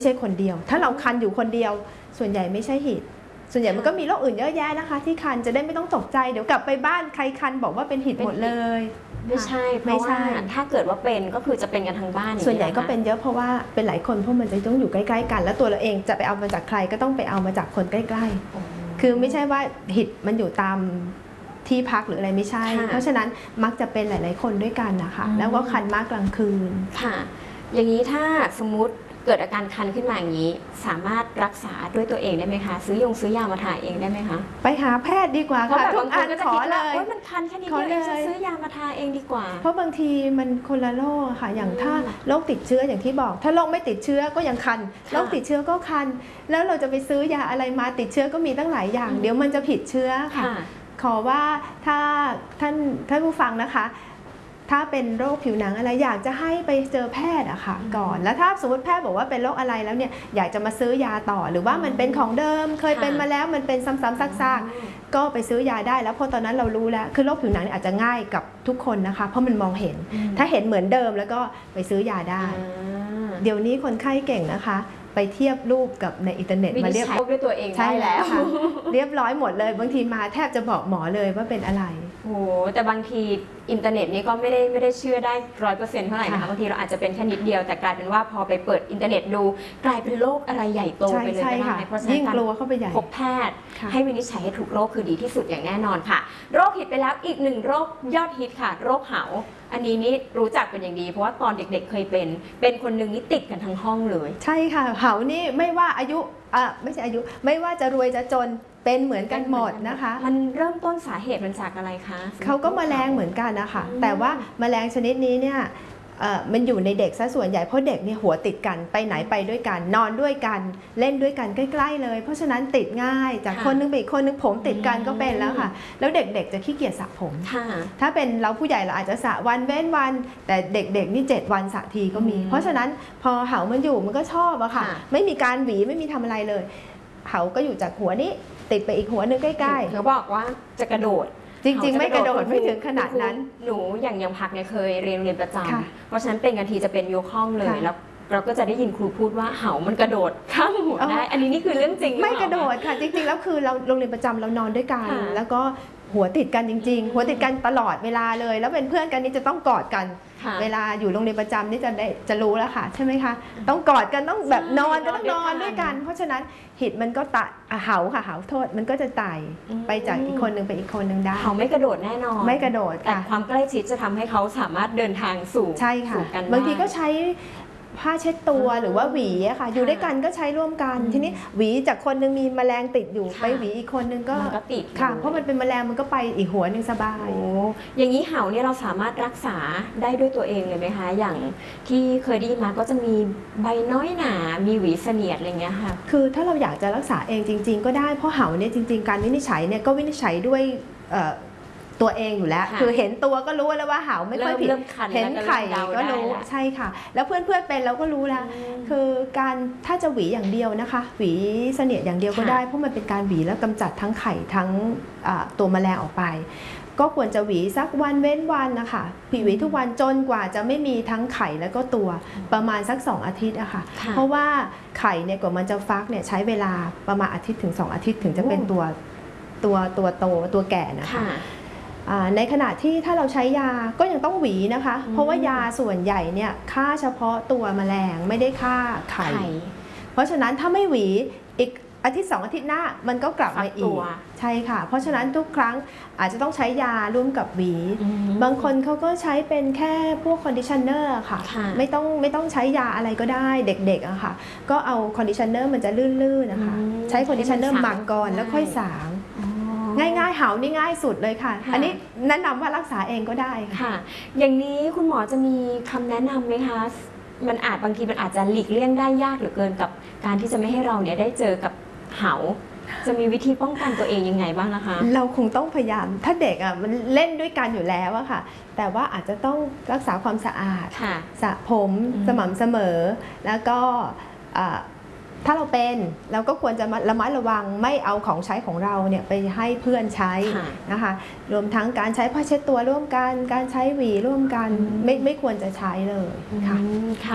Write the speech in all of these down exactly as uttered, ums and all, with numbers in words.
ไม่ใช่คนเดียวถ้าเราคันอยู่คนเดียวส่วนใหญ่ไม่ใช่หิดส่วนใหญ่มันก็มีโรคอื่นเยอะแยะนะคะที่คันจะได้ไม่ต้องตกใจเดี๋ยวกลับไปบ้านใครคันบอกว่าเป็นหิดหมดเลยไม่ใช่เพราะว่าถ้าเกิดว่าเป็นก็คือจะเป็นกันทั้งบ้านส่วนใหญ่ก็เป็นเยอะเพราะว่าเป็นหลายคนเพราะมันจะต้องอยู่ใกล้ๆกันแล้วตัวเราเองจะไปเอามาจากใครก็ต้องไปเอามาจากคนใกล้ๆคือไม่ใช่ว่าหิดมันอยู่ตามที่พักหรืออะไรไม่ใช่เพราะฉะนั้นมักจะเป็นหลายๆคนด้วยกันนะคะแล้วก็คันมากกลางคืนค่ะอย่างนี้ถ้าสมมุติเกิดอาการคันขึ้นมาอย่างนี้สามารถรักษาด้วยตัวเองได้ไหมคะซื้อยงซื้อยามาทาเองได้ไหมคะไปหาแพทย์ดีกว่าค่ะทุกอันขอเลยว่ามันคันแค่นี้เดียวจะซื้อยามาทาเองดีกว่าเพราะบางทีมันคนละโรคค่ะอย่างถ้าโรคติดเชื้ออย่างที่บอกถ้าโรคไม่ติดเชื้อก็ยังคันโรคติดเชื้อก็คันแล้วเราจะไปซื้อยาอะไรมาติดเชื้อก็มีตั้งหลายอย่างเดี๋ยวมันจะผิดเชื้อค่ะขอว่าถ้าท่านท่านผู้ฟังนะคะถ้าเป็นโรคผิวหนังอะไรอยากจะให้ไปเจอแพทย์อะค่ะก่อนแล้วถ้าสมมติแพทย์บอกว่าเป็นโรคอะไรแล้วเนี่ยอยากจะมาซื้อยาต่อหรือว่ามันเป็นของเดิมเคยเป็นมาแล้วมันเป็นซ้ำๆซากๆก็ไปซื้อยาได้แล้วเพราะตอนนั้นเรารู้แล้วคือโรคผิวหนังอาจจะง่ายกับทุกคนนะคะเพราะมันมองเห็นถ้าเห็นเหมือนเดิมแล้วก็ไปซื้อยาได้เดี๋ยวนี้คนไข้เก่งนะคะไปเทียบรูปกับในอินเทอร์เน็ตมาเรียบร้อยด้วยตัวเองได้แล้วค่ะเรียบร้อยหมดเลยบางทีมาแทบจะบอกหมอเลยว่าเป็นอะไรโอ้แต่บางทีอินเทอร์เน็ตนี้ก็ไม่ได้ไม่ได้เชื่อได้ร้อยเปอร์เซ็นต์เท่าไหร่นะคะบางทีเราอาจจะเป็นแค่นิดเดียวแต่กลายเป็นว่าพอไปเปิดอินเทอร์เน็ตดูกลายเป็นโรคอะไรใหญ่โตไปเลยนะคะเพราะฉะนั้นการพบแพทย์ให้วินิจฉัยให้ถูกโรคคือดีที่สุดอย่างแน่นอนค่ะโรคหิดไปแล้วอีกหนึ่งโรคยอดฮิตค่ะโรคเหาอันนี้นี่รู้จักเป็นอย่างดีเพราะว่าตอนเด็กๆเคยเป็นเป็นคนหนึ่งนี่ติดกันทั้งห้องเลยใช่ค่ะเหานี่ไม่ว่าอายุอ่ะไม่ใช่อายุไม่ว่าจะรวยจะจนเป็นเหมือนกันหมดนะคะมันเริ่มต้นสาเหตุมันจากอะไรคะเขาก็แมลงเหมือนกันนะคะแต่ว่าแมลงชนิดนี้เนี่ยมันอยู่ในเด็กซะส่วนใหญ่เพราะเด็กเนี่ยหัวติดกันไปไหนไปด้วยกันนอนด้วยกันเล่นด้วยกันใกล้ๆเลยเพราะฉะนั้นติดง่ายจากคนนึงไปอีกคนนึงผมติดกันก็เป็นแล้วค่ะแล้วเด็กๆจะขี้เกียจสระผมถ้าเป็นเราผู้ใหญ่เราอาจจะสระวันเว้นวันแต่เด็กๆนี่เจ็ดวันสระทีก็มีเพราะฉะนั้นพอเหามันอยู่มันก็ชอบอะค่ะไม่มีการหวีไม่มีทำอะไรเลยเหาก็อยู่จากหัวนี้ติดไปอีกหัวนึงใกล้ๆเขาบอกว่าจะกระโดดจริงๆไม่กระโดดไม่ถึงขนาดนั้นหนูอย่างยังพักเนี่ยเคยเรียนเรียนประจำเพราะฉะนั้นเป็นกันทีจะเป็นยกห้องเลยแล้วเราก็จะได้ยินครูพูดว่าเหามันกระโดดข้ามหัวได้อันนี้นี่คือเรื่องจริงไม่กระโดดค่ะจริงๆแล้วคือเราโรงเรียนประจำเรานอนด้วยกันแล้วก็หัวติดกันจริงๆหัวติดกันตลอดเวลาเลยแล้วเป็นเพื่อนกันนี่จะต้องกอดกันเวลาอยู่โรงเรียนประจำนี่จะได้จะรู้แล้วค่ะใช่ไหมคะต้องกอดกันต้องแบบนอนก็ต้องนอนด้วยกันเพราะฉะนั้นหิดมันก็ตะเหาค่ะเหาโทษมันก็จะไต่ไปจากอีกคนหนึ่งไปอีกคนหนึ่งได้เขาไม่กระโดดแน่นอนไม่กระโดดแต่ความใกล้ชิดจะทำให้เขาสามารถเดินทางสู่ใช่ค่ะบางทีก็ใช้ผ้าเช็ดตัวหรือว่าหวีอะค่ะอยู่ด้วยกันก็ใช้ร่วมกันทีนี้หวีจากคนนึงมีแมลงติดอยู่ไปหวีอีกคนนึงก็ติดค่ะเพราะมันเป็นแมลงมันก็ไปอีกหัวนึงสบายโอ้อย่างนี้เหาเนี่ยเราสามารถรักษาได้ด้วยตัวเองเลยไหมคะอย่างที่เคยได้ยินมาก็จะมีใบน้อยหนามีหวีเสนียดอะไรเงี้ยค่ะคือถ้าเราอยากจะรักษาเองจริงๆก็ได้เพราะเหาเนี่ยจริงๆการวินิจฉัยเนี่ยก็วินิจฉัยด้วยตัวเองอยู่แล้วคือเห็นตัวก็รู้แล้วว่าเหาไม่ค่อยผิดเห็นไข่ก็รู้ใช่ค่ะแล้วเพื่อนๆเป็นเราก็รู้แล้วคือการถ้าจะหวีอย่างเดียวนะคะหวีเสนียดอย่างเดียวก็ได้เพราะมันเป็นการหวีแล้วกำจัดทั้งไข่ทั้งตัวแมลงออกไปก็ควรจะหวีสักวันเว้นวันนะคะหวีทุกวันจนกว่าจะไม่มีทั้งไข่แล้วก็ตัวประมาณสักสองอาทิตย์อะค่ะเพราะว่าไข่เนี่ยกว่ามันจะฟักเนี่ยใช้เวลาประมาณอาทิตย์ถึงสองอาทิตย์ถึงจะเป็นตัวตัวตัวโตตัวแก่นะคะในขณะที่ถ้าเราใช้ยาก็ยังต้องหวีนะคะเพราะว่ายาส่วนใหญ่เนี่ยฆ่าเฉพาะตัวแมลงไม่ได้ฆ่าไข่เพราะฉะนั้นถ้าไม่หวีอีกอาทิตย์สองอาทิตย์หน้ามันก็กลับมาอีกใช่ค่ะเพราะฉะนั้นทุกครั้งอาจจะต้องใช้ยาร่วมกับหวีบางคนเขาก็ใช้เป็นแค่พวกคอนดิชเนอร์ค่ะไม่ต้องไม่ต้องใช้ยาอะไรก็ได้เด็กๆอะค่ะก็เอาคอนดิชเนอร์มันจะลื่นๆนะคะใช้คอนดิชเนอร์หมักก่อนแล้วค่อยสางง่ายๆเหานี่ง่ายสุดเลยค่ะอันนี้แนะนำว่ารักษาเองก็ได้ค่ะอย่างนี้คุณหมอจะมีคำแนะนำไหมคะมันอาจบางทีมันอาจจะหลีกเลี่ยงได้ยากเหลือเกินกับการที่จะไม่ให้เราเนี่ยได้เจอกับเหาจะมีวิธีป้องกันตัวเองยังไงบ้างนะคะเราคงต้องพยายามถ้าเด็กอ่ะมันเล่นด้วยกันอยู่แล้วอะค่ะแต่ว่าอาจจะต้องรักษาความสะอาดสระผมสม่ำเสมอแล้วก็ถ้าเราเป็นเราก็ควรจะระมัดระวังไม่เอาของใช้ของเราเนี่ยไปให้เพื่อนใช้นะคะรวมทั้งการใช้ผ้าเช็ดตัวร่วมกันการใช้หวีร่วมกันไม่ไม่ควรจะใช้เลยค่ะค่ะ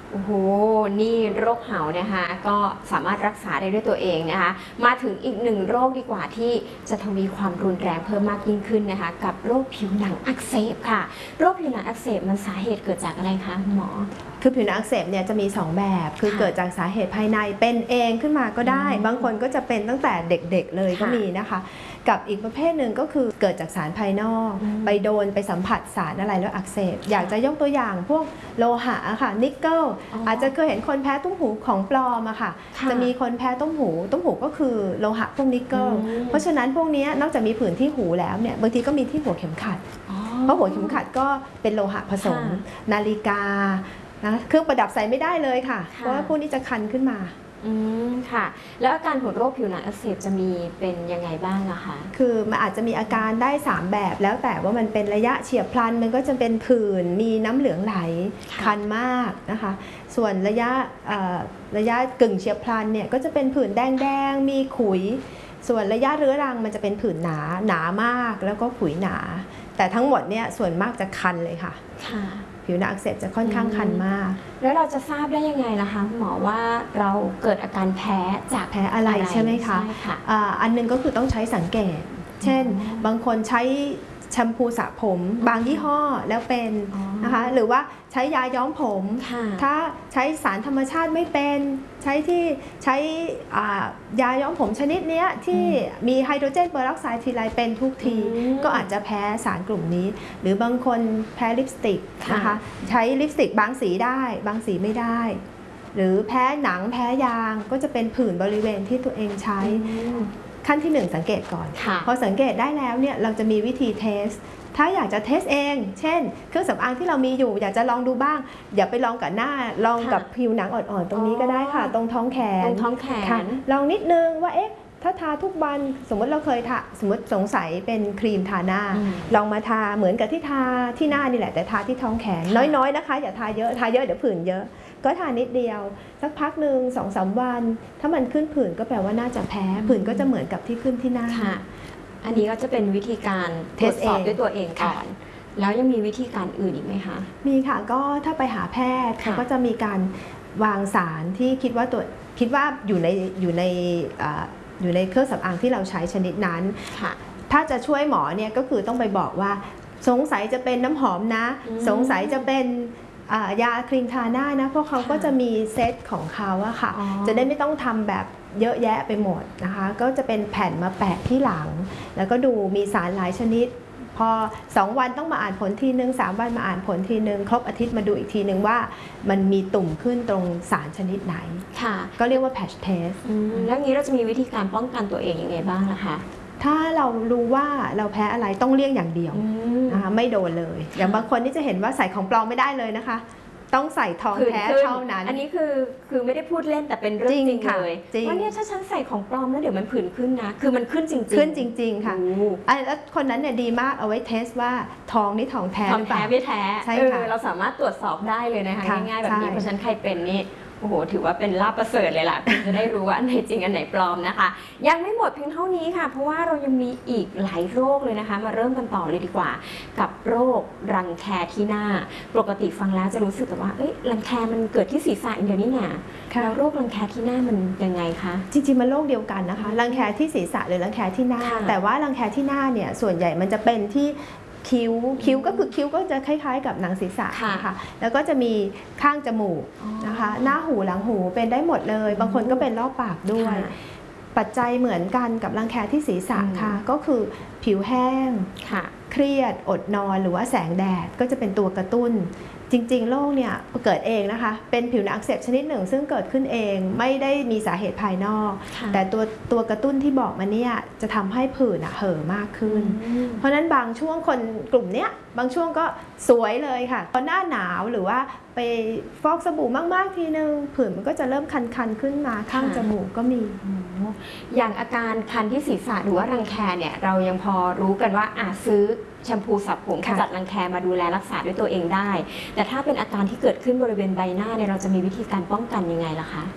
โอ้โหนี่โรคเห่านะคะก็สามารถรักษาได้ด้วยตัวเองนะคะมาถึงอีกหนึ่งโรคดีกว่าที่จะทวีความรุนแรงเพิ่มมากยิ่งขึ้นนะคะกับโรคผิวหนังอักเสบค่ะโรคผิวหนังอักเสบมันสาเหตุเกิดจากอะไรคะหมอคือผิวหนังอักเสบเนี่ยจะมีสองแบบคือเกิดจากสาเหตุภายในเป็นเองขึ้นมาก็ได้บางคนก็จะเป็นตั้งแต่เด็กๆเลยก็มีนะคะกับอีกประเภทหนึ่งก็คือเกิดจากสารภายนอกไปโดนไปสัมผัสสารอะไรแล้วอักเสบอยากจะยกตัวอย่างพวกโลหะค่ะนิกเกิลอาจจะเคยเห็นคนแพ้ตุ้มหูของปลอมอะค่ะจะมีคนแพ้ตุ้มหูตุ้มหูก็คือโลหะพวกนิกเกิลเพราะฉะนั้นพวกนี้นอกจากมีผื่นที่หูแล้วเนี่ยบางทีก็มีที่หัวเข็มขัดเพราะหัวเข็มขัดก็เป็นโลหะผสมนาฬิกานะเครื่องประดับใส่ไม่ได้เลยค่ะเพราะว่าพวกนี้จะคันขึ้นมาอืมค่ะแล้วอาการของโรคผิวหนังอักเสบจะมีเป็นยังไงบ้างอะคะคือมันอาจจะมีอาการได้สามแบบแล้วแต่ว่ามันเป็นระยะเฉียบพลันมันก็จะเป็นผื่นมีน้ำเหลืองไหลคันมากนะคะส่วนระยะระยะกึ่งเฉียบพลันเนี่ยก็จะเป็นผื่นแดงๆมีขุยส่วนระยะเรื้อรังมันจะเป็นผื่นหนาหนามากแล้วก็ขุยหนาแต่ทั้งหมดเนี่ยส่วนมากจะคันเลยค่ะค่ะผิวหนังอักเสบจะค่อนข้างคันมากแล้วเราจะทราบได้ยังไงล่ะคะหมอว่าเราเกิดอาการแพ้จากแพ้อะไรใช่ไหมคะใช่ค่ะอันนึงก็คือต้องใช้สังเกตเช่นบางคนใช้แชมพูสระผมบางยี่ห้อแล้วเป็นนะคะหรือว่าใช้ยาย้อมผมถ้าใช้สารธรรมชาติไม่เป็นใช้ที่ใช้ยาย้อมผมชนิดนี้ที่มีไฮโดรเจนเปอร์ออกไซด์ทีไรเป็นทุกทีก็อาจจะแพ้สารกลุ่มนี้หรือบางคนแพ้ลิปสติกนะคะใช้ลิปสติกบางสีได้บางสีไม่ได้หรือแพ้หนังแพ้ยางก็จะเป็นผื่นบริเวณที่ตัวเองใช้ขั้นที่หนึ่งสังเกตก่อนพอสังเกตได้แล้วเนี่ยเราจะมีวิธีเทสถ้าอยากจะเทสเองเช่นเครื่องสำอางที่เรามีอยู่อยากจะลองดูบ้างอย่าไปลองกับหน้าลองกับผิวหนังอ่อนๆตรงนี้ก็ได้ค่ะตรงท้องแขนตรงท้องแขนลองนิดนึงว่าเอ๊ะถ้าทาทุกวันสมมติเราเคยทาสมมติสงสัยเป็นครีมทาหน้าลองมาทาเหมือนกับที่ทาที่หน้านี่แหละแต่ทาที่ท้องแขนน้อยๆนะคะอย่าทาเยอะทาเยอะเดี๋ยวผื่นเยอะก็ทานิดเดียวสักพักหนึ่งสองสามวันถ้ามันขึ้นผื่นก็แปลว่าน่าจะแพ้ผื่นก็จะเหมือนกับที่ขึ้นที่หน้าอันนี้ก็จะเป็นวิธีการตรวจสอบด้วยตัวเองก่อนแล้วยังมีวิธีการอื่นอีกไหมคะมีค่ะก็ถ้าไปหาแพทย์ก็จะมีการวางสารที่คิดว่าตัวคิดว่าอยู่ในอยู่ในอยู่ในเครื่องสำอางที่เราใช้ชนิดนั้นถ้าจะช่วยหมอเนี่ยก็คือต้องไปบอกว่าสงสัยจะเป็นน้ำหอมนะสงสัยจะเป็นยาครีมทาหน้านะเพราะเขาก็จะมีเซตของเขาอะค่ะจะได้ไม่ต้องทำแบบเยอะแยะไปหมดนะคะก็จะเป็นแผ่นมาแปะที่หลังแล้วก็ดูมีสารหลายชนิดพอสองวันต้องมาอ่านผลทีนึงสามวันมาอ่านผลทีนึงครบอาทิตย์มาดูอีกทีนึงว่ามันมีตุ่มขึ้นตรงสารชนิดไหนค่ะก็เรียกว่า patch test แล้วงี้เราจะมีวิธีการป้องกันตัวเองยังไงบ้างนะคะถ้าเรารู้ว่าเราแพ้อะไรต้องเลี่ยงอย่างเดียวนะคะไม่โดนเลยอย่างบางคนนี่จะเห็นว่าใส่ของปลอมไม่ได้เลยนะคะต้องใส่ทองแท้เท่านั้นอันนี้คือคือไม่ได้พูดเล่นแต่เป็นเรื่องจริงเลยว่าเนี่ยถ้าฉันใส่ของปลอมแล้วเดี๋ยวมันผื่นขึ้นนะคือมันขึ้นจริงๆขึ้นจริงๆค่ะแล้วคนนั้นเนี่ยดีมากเอาไว้เทสว่าทองนี่ทองแท้ทองแท้ไม่แท้ใช่ค่ะเราสามารถตรวจสอบได้เลยนะคะง่ายๆแบบนี้เพราะฉะนั้นใครเป็นนี่โอ้โหถือว่าเป็นลาภประเสริฐเลยล่ะคุณจะได้รู้ว่าอันไหนจริงอันไหนปลอมนะคะยังไม่หมดเพียงเท่านี้ค่ะเพราะว่าเรายังมีอีกหลายโรคเลยนะคะมาเริ่มกันต่อเลยดีกว่ากับโรครังแคที่หน้าปกติฟังแล้วจะรู้สึกแต่ว่าเอ้ยรังแคมันเกิดที่ศีรษะเดียวนี่นะแล้วโรครังแคที่หน้ามันยังไงคะจริงๆมันโรคเดียวกันนะคะรังแคที่ศีรษะหรือรังแคที่หน้าแต่ว่ารังแคที่หน้าเนี่ยส่วนใหญ่มันจะเป็นที่คิ้วคิ้วก็คือคิ้วก็จะคล้ายๆกับหนังศีรษะนะคะแล้วก็จะมีข้างจมูกนะคะหน้าหูหลังหูเป็นได้หมดเลยบางคนก็เป็นรอบปากด้วยปัจจัยเหมือนกันกับรังแคที่ศีรษะค่ะก็คือผิวแห้งเครียดอดนอนหรือว่าแสงแดดก็จะเป็นตัวกระตุ้นจริงๆโรคเนี่ยเกิดเองนะคะเป็นผิวหนังอักเสบชนิดหนึ่งซึ่งเกิดขึ้นเองไม่ได้มีสาเหตุภายนอกแต่ตัวตัวกระตุ้นที่บอกมาเนี่ยจะทำให้ผื่นเห่อมากขึ้นเพราะนั้นบางช่วงคนกลุ่มเนี้ยบางช่วงก็สวยเลยค่ะพอหน้าหนาวหรือว่าไปฟอกสบู่มากๆทีนึงผื่นมันก็จะเริ่มคันๆขึ้นมาข้างจมูกก็มีอย่างอาการคันที่ศีรษะหรือว่ารังแคเนี่ยเรายังพอรู้กันว่าอาจซื้อแชมพูสระผมขจัดรังแคมาดูแลรักษาด้วยตัวเองได้แต่ถ้าเป็นอาการที่เกิดขึ้นบริเวณใบหน้าเนี่ยเราจะมีวิธีการป้องกันยังไงล่ะคะ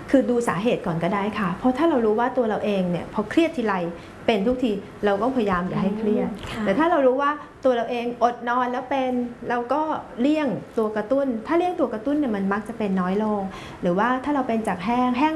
คือดูสาเหตุก่อนก็ได้ค่ะเพราะถ้าเรารู้ว่าตัวเราเองเนี่ยพอเครียดทีไรเป็นทุกทีเราก็พยายามอย่าให้เครียดแต่ถ้าเรารู้ว่าตัวเราเองอดนอนแล้วเป็นเราก็เลี่ยงตัวกระตุ้นถ้าเลี่ยงตัวกระตุ้นเนี่ยมันมักจะเป็นน้อยลงหรือว่าถ้าเราเป็นจากแห้งแห้ง